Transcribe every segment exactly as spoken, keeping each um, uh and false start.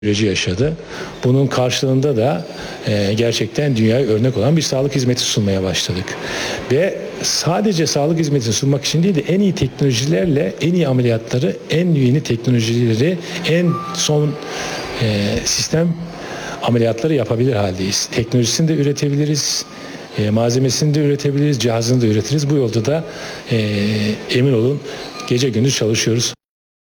süreci yaşadı. Bunun karşılığında da e, gerçekten dünyaya örnek olan bir sağlık hizmeti sunmaya başladık. Ve sadece sağlık hizmetini sunmak için değil de en iyi teknolojilerle en iyi ameliyatları, en yeni teknolojileri, en son e, sistem ameliyatları yapabilir haldeyiz. Teknolojisini de üretebiliriz, e, malzemesini de üretebiliriz, cihazını da üretiriz. Bu yolda da e, emin olun gece gündüz çalışıyoruz.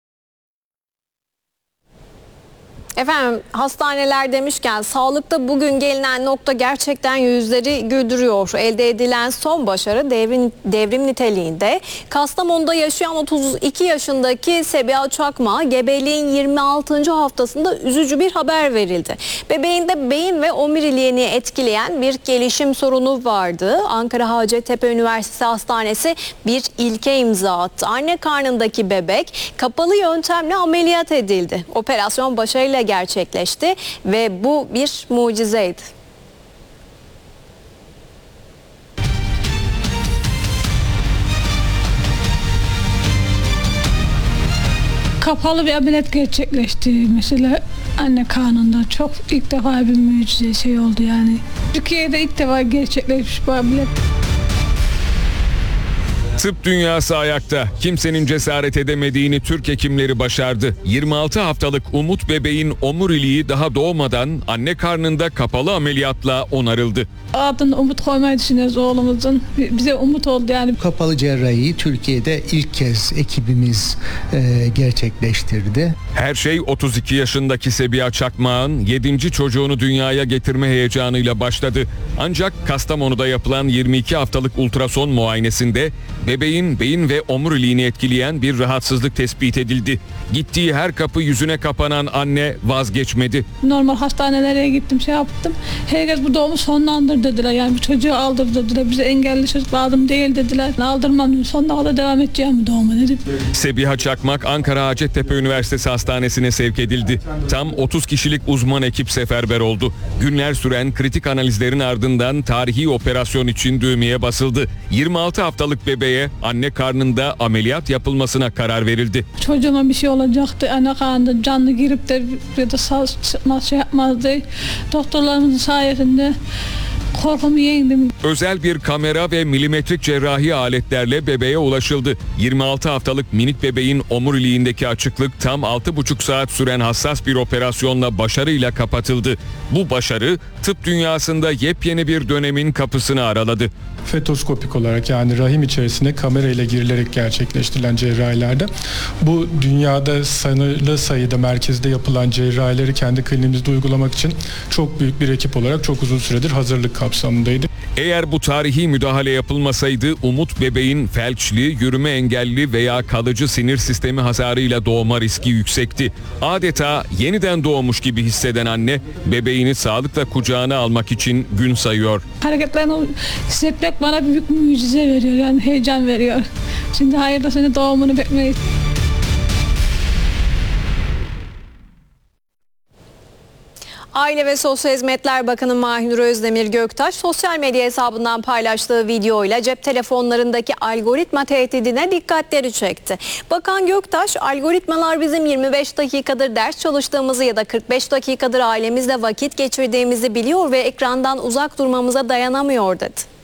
Efendim, hastaneler demişken sağlıkta bugün gelinen nokta gerçekten yüzleri güldürüyor. Elde edilen son başarı devrim, devrim niteliğinde. Kastamonu'da yaşayan otuz iki yaşındaki Sebiha Çakmak'a gebeliğin yirmi altıncı haftasında üzücü bir haber verildi. Bebeğinde beyin ve omuriliğini etkileyen bir gelişim sorunu vardı. Ankara Hacettepe Üniversitesi Hastanesi bir ilke imza attı. Anne karnındaki bebek kapalı yöntemle ameliyat edildi. Operasyon başarıyla gerçekleşti ve bu bir mucizeydi. Kapalı bir ameliyat gerçekleşti mesela anne karnında. Çok ilk defa bir mucize şey oldu yani. Türkiye'de ilk defa gerçekleşmiş bu ameliyat. Tıp dünyası ayakta. Kimsenin cesaret edemediğini Türk hekimleri başardı. yirmi altı haftalık Umut bebeğin omuriliği daha doğmadan anne karnında kapalı ameliyatla onarıldı. Adını Umut koymayı düşünüyoruz oğlumuzun. Bize umut oldu yani. Kapalı cerrahiyi Türkiye'de ilk kez ekibimiz e, gerçekleştirdi. Her şey otuz iki yaşındaki Sebiha Çakmak'ın yedinci çocuğunu dünyaya getirme heyecanıyla başladı. Ancak Kastamonu'da yapılan yirmi iki haftalık ultrason muayenesinde bebeğin beyin ve omuriliğini etkileyen bir rahatsızlık tespit edildi. Gittiği her kapı yüzüne kapanan anne vazgeçmedi. Normal hastanelere gittim, şey yaptım. Herkes bu doğumu sonlandır dediler. Yani bu çocuğu aldır dediler. Bize engelli çocuk lazım değil dediler. Aldırmam, sonuna kadar devam edeceğim bu doğuma dedim. Sebiha Çakmak Ankara Hacettepe Üniversitesi Hastanesi'ne sevk edildi. Tam otuz kişilik uzman ekip seferber oldu. Günler süren kritik analizlerin ardından tarihi operasyon için düğmeye basıldı. yirmi altı haftalık bebeğe anne karnında ameliyat yapılmasına karar verildi. Çocuğuma bir şey olacaktı. Anne karnında canlı girip de ya da sağ çıkmaz şey yapmazdı. Doktorlarımızın sayesinde korkumu yendim. Özel bir kamera ve milimetrik cerrahi aletlerle bebeğe ulaşıldı. yirmi altı haftalık minik bebeğin omuriliğindeki açıklık tam altı buçuk saat süren hassas bir operasyonla başarıyla kapatıldı. Bu başarı tıp dünyasında yepyeni bir dönemin kapısını araladı. Fetoskopik olarak, yani rahim içerisine kamera ile girilerek gerçekleştirilen cerrahilerde bu dünyada sınırlı sayıda merkezde yapılan cerrahileri kendi kliniğimizde uygulamak için çok büyük bir ekip olarak çok uzun süredir hazırlık kapsamındaydı. Eğer bu tarihi müdahale yapılmasaydı Umut bebeğin felçli, yürüme engelli veya kalıcı sinir sistemi hasarıyla doğma riski yüksekti. Adeta yeniden doğmuş gibi hisseden anne bebeğini sağlıkla kucağına almak için gün sayıyor. Hareketlerini hissetmek bana büyük mucize veriyor, yani heyecan veriyor. Şimdi hayırlı sene doğumunu beklemeyiz. Aile ve Sosyal Hizmetler Bakanı Mahinur Özdemir Göktaş sosyal medya hesabından paylaştığı videoyla cep telefonlarındaki algoritma tehdidine dikkatleri çekti. Bakan Göktaş, algoritmalar bizim yirmi beş dakikadır ders çalıştığımızı ya da kırk beş dakikadır ailemizle vakit geçirdiğimizi biliyor ve ekrandan uzak durmamıza dayanamıyor dedi.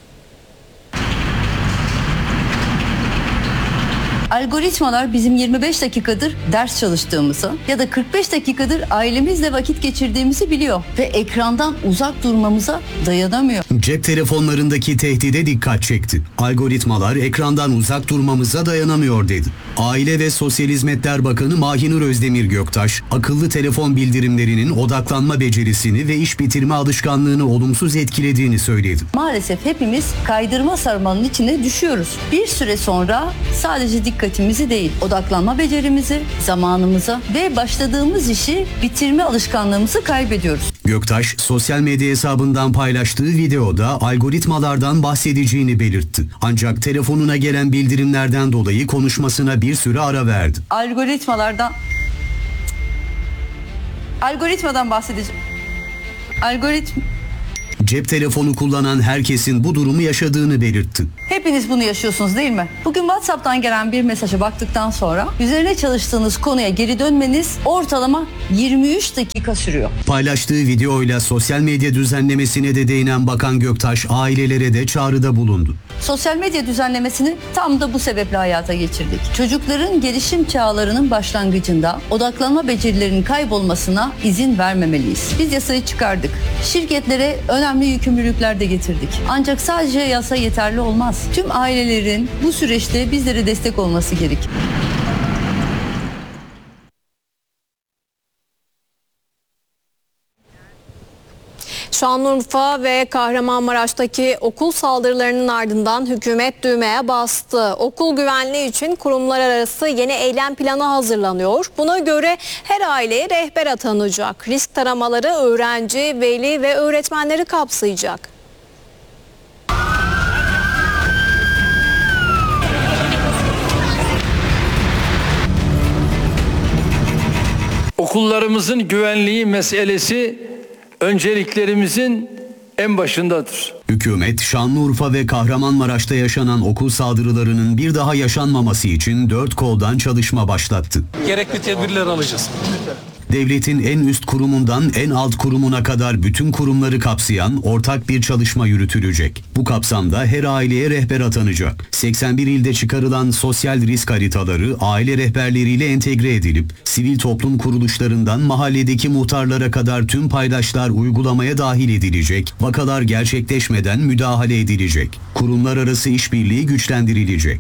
Algoritmalar bizim yirmi beş dakikadır ders çalıştığımızı ya da kırk beş dakikadır ailemizle vakit geçirdiğimizi biliyor ve ekrandan uzak durmamıza dayanamıyor. Cep telefonlarındaki tehdide dikkat çekti. Algoritmalar ekrandan uzak durmamıza dayanamıyor dedi. Aile ve Sosyal Hizmetler Bakanı Mahinur Özdemir Göktaş, akıllı telefon bildirimlerinin odaklanma becerisini ve iş bitirme alışkanlığını olumsuz etkilediğini söyledi. Maalesef hepimiz kaydırma sarmalının içine düşüyoruz. Bir süre sonra sadece dikkat dikkatimizi değil, odaklanma becerimizi, zamanımıza ve başladığımız işi bitirme alışkanlığımızı kaybediyoruz. Göktaş, sosyal medya hesabından paylaştığı videoda algoritmalardan bahsedeceğini belirtti. Ancak telefonuna gelen bildirimlerden dolayı konuşmasına bir süre ara verdi. Algoritmalardan algoritmadan bahsedeceğim. Algoritm Cep telefonu kullanan herkesin bu durumu yaşadığını belirtti. Hepiniz bunu yaşıyorsunuz değil mi? Bugün WhatsApp'tan gelen bir mesaja baktıktan sonra üzerine çalıştığınız konuya geri dönmeniz ortalama yirmi üç dakika sürüyor. Paylaştığı videoyla sosyal medya düzenlemesine de değinen Bakan Göktaş ailelere de çağrıda bulundu. Sosyal medya düzenlemesini tam da bu sebeple hayata geçirdik. Çocukların gelişim çağlarının başlangıcında odaklanma becerilerinin kaybolmasına izin vermemeliyiz. Biz yasayı çıkardık. Şirketlere önemli yükümlülükler de getirdik. Ancak sadece yasa yeterli olmaz. Tüm ailelerin bu süreçte bizlere destek olması gerek. Şanlıurfa ve Kahramanmaraş'taki okul saldırılarının ardından hükümet düğmeye bastı. Okul güvenliği için kurumlar arası yeni eylem planı hazırlanıyor. Buna göre her aileye rehber atanacak. Risk taramaları öğrenci, veli ve öğretmenleri kapsayacak. Okullarımızın güvenliği meselesi önceliklerimizin en başındadır. Hükümet, Şanlıurfa ve Kahramanmaraş'ta yaşanan okul saldırılarının bir daha yaşanmaması için dört koldan çalışma başlattı. Gerekli tedbirler alacağız. Devletin en üst kurumundan en alt kurumuna kadar bütün kurumları kapsayan ortak bir çalışma yürütülecek. Bu kapsamda her aileye rehber atanacak. seksen bir ilde çıkarılan sosyal risk haritaları aile rehberleriyle entegre edilip sivil toplum kuruluşlarından mahalledeki muhtarlara kadar tüm paydaşlar uygulamaya dahil edilecek. Vakalar gerçekleşmeden müdahale edilecek. Kurumlar arası işbirliği güçlendirilecek.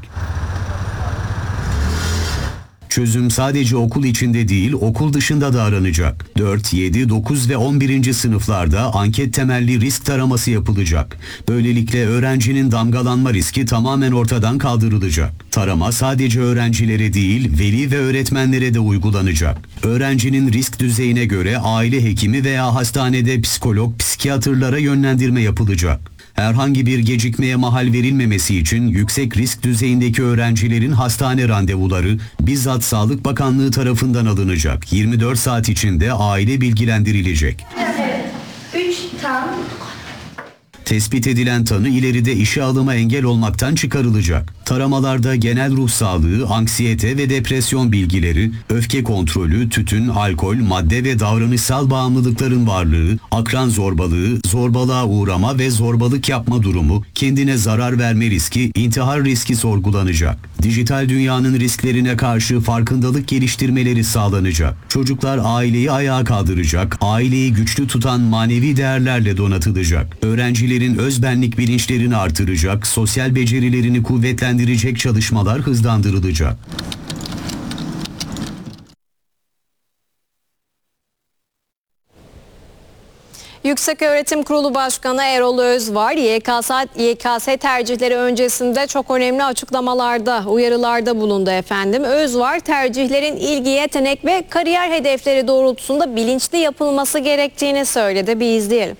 Çözüm sadece okul içinde değil, okul dışında da aranacak. dört, yedi, dokuz ve on birinci sınıflarda anket temelli risk taraması yapılacak. Böylelikle öğrencinin damgalanma riski tamamen ortadan kaldırılacak. Tarama sadece öğrencilere değil, veli ve öğretmenlere de uygulanacak. Öğrencinin risk düzeyine göre aile hekimi veya hastanede psikolog, psikiyatrlara yönlendirme yapılacak. Herhangi bir gecikmeye mahal verilmemesi için yüksek risk düzeyindeki öğrencilerin hastane randevuları bizzat Sağlık Bakanlığı tarafından alınacak. yirmi dört saat içinde aile bilgilendirilecek. üç tam. Tespit edilen tanı ileride işe alıma engel olmaktan çıkarılacak. Taramalarda genel ruh sağlığı, anksiyete ve depresyon bilgileri, öfke kontrolü, tütün, alkol, madde ve davranışsal bağımlılıkların varlığı, akran zorbalığı, zorbalığa uğrama ve zorbalık yapma durumu, kendine zarar verme riski, intihar riski sorgulanacak. Dijital dünyanın risklerine karşı farkındalık geliştirmeleri sağlanacak. Çocuklar aileyi ayağa kaldıracak, aileyi güçlü tutan manevi değerlerle donatılacak. Öğrencilerin özbenlik bilinçlerini artıracak, sosyal becerilerini kuvvetlendirecek çalışmalar hızlandırılacak. Yükseköğretim Kurulu Başkanı Erol Özvar, Y K S, Y K S tercihleri öncesinde çok önemli açıklamalarda, uyarılarda bulundu efendim. Özvar, tercihlerin ilgi, yetenek ve kariyer hedefleri doğrultusunda bilinçli yapılması gerektiğini söyledi. Bir izleyelim.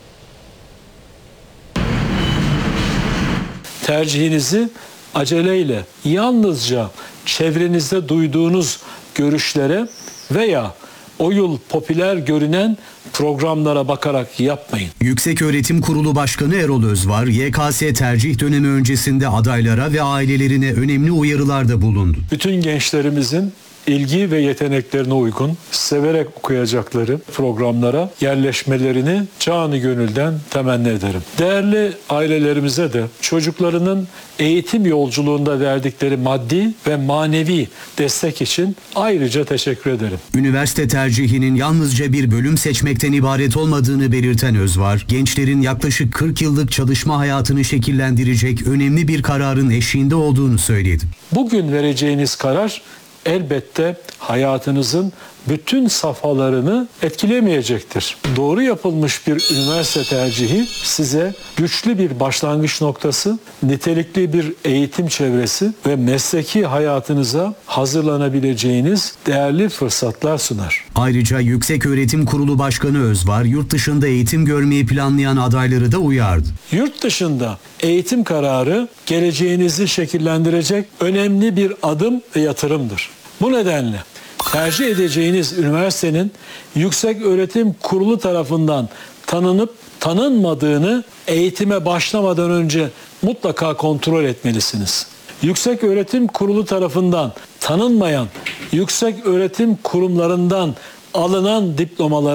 Tercihinizi aceleyle, yalnızca çevrenizde duyduğunuz görüşlere veya o yıl popüler görünen programlara bakarak yapmayın. Yükseköğretim Kurulu Başkanı Erol Özvar, Y K S tercih dönemi öncesinde adaylara ve ailelerine önemli uyarılarda bulundu. Bütün gençlerimizin ilgi ve yeteneklerine uygun, severek okuyacakları programlara yerleşmelerini canı gönülden temenni ederim. Değerli ailelerimize de çocuklarının eğitim yolculuğunda verdikleri maddi ve manevi destek için ayrıca teşekkür ederim. Üniversite tercihinin yalnızca bir bölüm seçmekten ibaret olmadığını belirten Özvar, gençlerin yaklaşık kırk yıllık çalışma hayatını şekillendirecek önemli bir kararın eşiğinde olduğunu söyledi. Bugün vereceğiniz karar elbette hayatınızın bütün safhalarını etkilemeyecektir. Doğru yapılmış bir üniversite tercihi size güçlü bir başlangıç noktası, nitelikli bir eğitim çevresi ve mesleki hayatınıza hazırlanabileceğiniz değerli fırsatlar sunar. Ayrıca Yükseköğretim Kurulu Başkanı Özvar, yurt dışında eğitim görmeyi planlayan adayları da uyardı. Yurt dışında eğitim kararı geleceğinizi şekillendirecek önemli bir adım ve yatırımdır. Bu nedenle tercih edeceğiniz üniversitenin Yükseköğretim Kurulu tarafından tanınıp tanınmadığını eğitime başlamadan önce mutlaka kontrol etmelisiniz. Yüksek Öğretim Kurulu tarafından tanınmayan yüksek öğretim kurumlarından alınan diplomalar